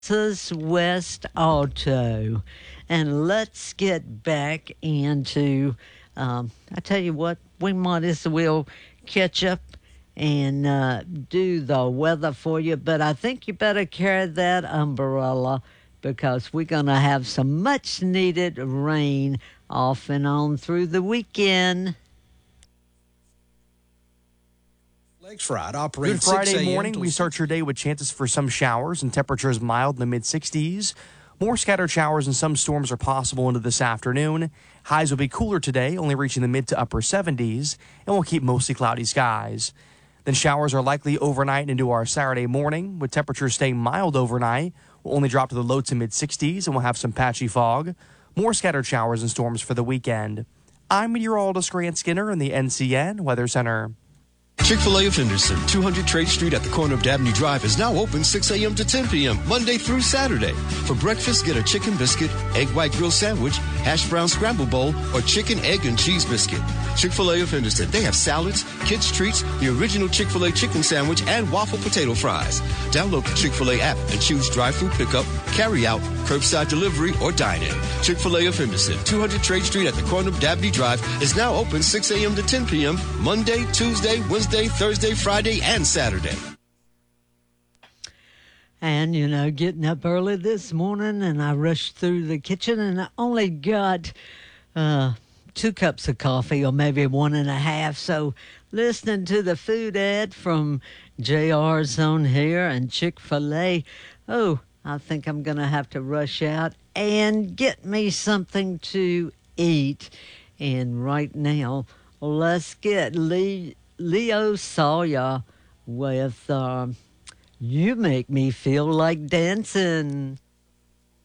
Texas West Auto. And let's get back into, I tell you what, we might as well catch up and do the weather for you. But I think you better carry that umbrella because we're going to have some much needed rain off and on through the weekend. Lakes Ride operates Good Friday morning. We start your day with chances for some showers and temperatures mild in the mid-60s. More scattered showers and some storms are possible into this afternoon. Highs will be cooler today, only reaching the mid to upper 70s, and we'll keep mostly cloudy skies. Then showers are likely overnight into our Saturday morning, with temperatures staying mild overnight. We'll only drop to the low to mid-60s, and we'll have some patchy fog. More scattered showers and storms for the weekend. I'm meteorologist Grant Skinner in the NCN Weather Center. Chick-fil-A of Henderson, 200 Trade Street at the corner of Dabney Drive is now open 6 a.m. to 10 p.m., Monday through Saturday. For breakfast, get a chicken biscuit, egg white grilled sandwich, hash brown scramble bowl, or chicken, egg, and cheese biscuit. Chick-fil-A of Henderson. They have salads, kids' treats, the original Chick-fil-A chicken sandwich, and waffle potato fries. Download the Chick-fil-A app and choose drive-thru pickup, carry-out, curbside delivery, or dine-in. Chick-fil-A of Henderson, 200 Trade Street at the corner of Dabney Drive is now open 6 a.m. to 10 p.m., Monday, Tuesday, Wednesday, Thursday, Friday, and Saturday. And, getting up early this morning, and I rushed through the kitchen, and I only got 2 cups of coffee, or maybe 1.5. So listening to the food ad from JR's on here and Chick-fil-A, I think I'm going to have to rush out and get me something to eat. And right now, let's get Leo Sawyer with You Make Me Feel Like Dancing.